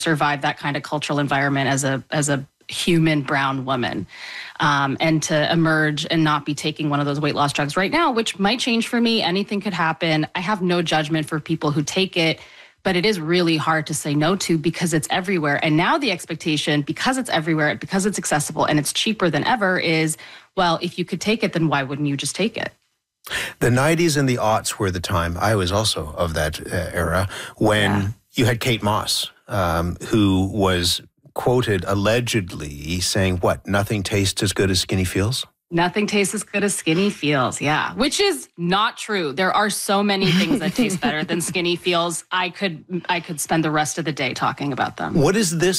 survive that kind of cultural environment as a human brown woman, and to emerge and not be taking one of those weight loss drugs right now, which might change for me. Anything could happen. I have no judgment for people who take it, but it is really hard to say no to because it's everywhere. And now the expectation, because it's everywhere, because it's accessible and it's cheaper than ever, is, well, if you could take it, then why wouldn't you just take it? The 90s and the aughts were the time, I was also of that era, when you had Kate Moss, who was quoted allegedly saying, what, nothing tastes as good as skinny feels? Nothing tastes as good as skinny feels, yeah. Which is not true. There are so many things that taste better than skinny feels. I could spend the rest of the day talking about them. What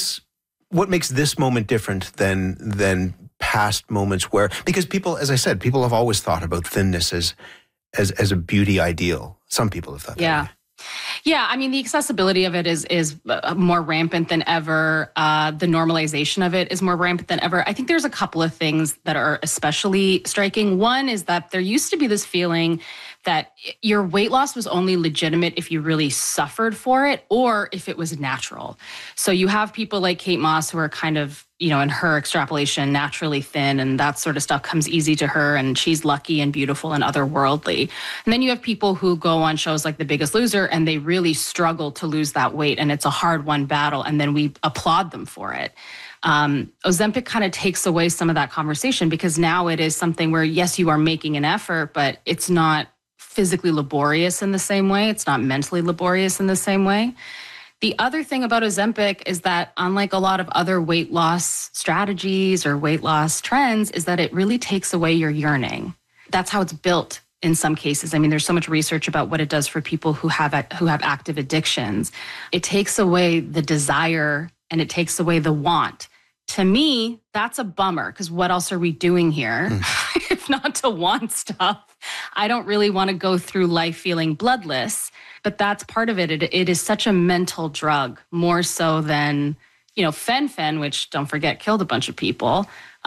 makes this moment different than past moments where, because people, as I said, people have always thought about thinness as a beauty ideal. Some people have thought that way. Yeah, I mean, the accessibility of it is more rampant than ever. The normalization of it is more rampant than ever. I think there's a couple of things that are especially striking. One is that there used to be this feeling that your weight loss was only legitimate if you really suffered for it or if it was natural. So you have people like Kate Moss who are kind of, in her extrapolation, naturally thin, and that sort of stuff comes easy to her, and she's lucky and beautiful and otherworldly. And then you have people who go on shows like The Biggest Loser and they really struggle to lose that weight, and it's a hard-won battle, and then we applaud them for it. Ozempic kind of takes away some of that conversation because now it is something where, yes, you are making an effort, but it's not physically laborious in the same way. It's not mentally laborious in the same way. The other thing about Ozempic is that, unlike a lot of other weight loss strategies or weight loss trends, is that it really takes away your yearning. That's how it's built in some cases. I mean, there's so much research about what it does for people who have active addictions. It takes away the desire and it takes away the want. To me, that's a bummer, because what else are we doing here if not to want stuff? I don't really want to go through life feeling bloodless. But that's part of it. It is such a mental drug, more so than, fen-phen, which, don't forget, killed a bunch of people,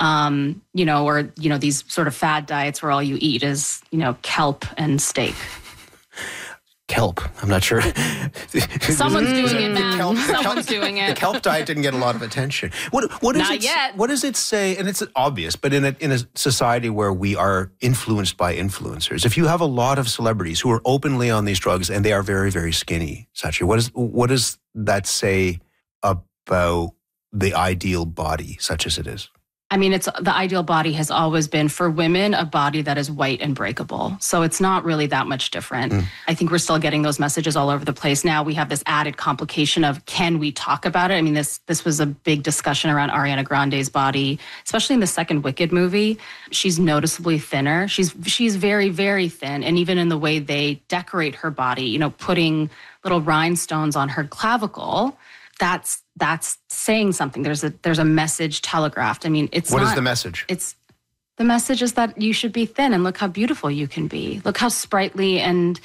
or these sort of fad diets where all you eat is, kelp and steak. Kelp. I'm not sure. Someone's doing it, man. Someone's doing it. The kelp diet didn't get a lot of attention. Not yet. What does it say? And it's obvious, but in a society where we are influenced by influencers, if you have a lot of celebrities who are openly on these drugs and they are very, very skinny, Sachi, what does that say about the ideal body, such as it is? I mean, the ideal body has always been, for women, a body that is white and breakable. So it's not really that much different. I think we're still getting those messages all over the place. Now we have this added complication of, can we talk about it? I mean, this was a big discussion around Ariana Grande's body, especially in the second Wicked movie. She's noticeably thinner. She's very, very thin. And even in the way they decorate her body, putting little rhinestones on her clavicle, that's saying something. There's a message telegraphed. I mean, What is the message? The message is that you should be thin, and look how beautiful you can be. Look how sprightly and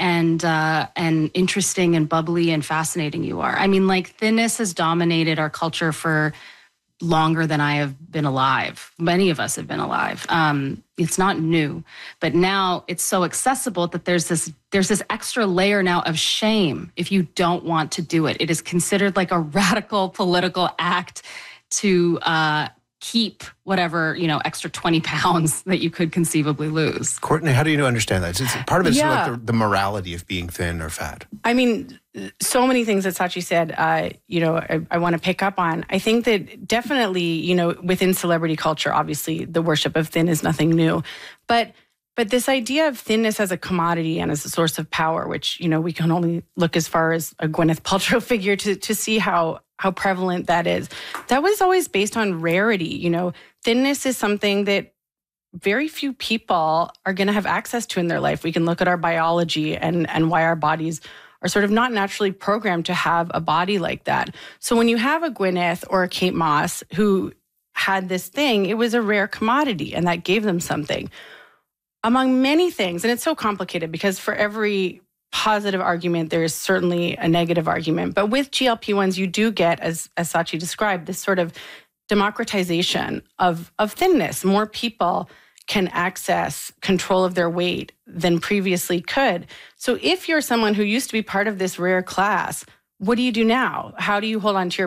interesting and bubbly and fascinating you are. I mean, thinness has dominated our culture for longer than I have been alive. Many of us have been alive. It's not new, but now it's so accessible that there's this extra layer now of shame if you don't want to do it. It is considered like a radical political act to keep whatever, extra 20 pounds that you could conceivably lose. Courtney, how do you understand that? It's part of it's like the morality of being thin or fat. I mean, so many things that Sachi said, I want to pick up on. I think that definitely, within celebrity culture, obviously the worship of thin is nothing new. But this idea of thinness as a commodity and as a source of power, which, we can only look as far as a Gwyneth Paltrow figure to see how prevalent that is. That was always based on rarity. Thinness is something that very few people are going to have access to in their life. We can look at our biology and why our bodies are sort of not naturally programmed to have a body like that. So when you have a Gwyneth or a Kate Moss who had this thing, it was a rare commodity, and that gave them something. Among many things, and it's so complicated because for every positive argument, there is certainly a negative argument. But with GLP-1s, you do get, as Sachi described, this sort of democratization of thinness. More people can access control of their weight than previously could. So if you're someone who used to be part of this rare class, what do you do now? How do you hold on to your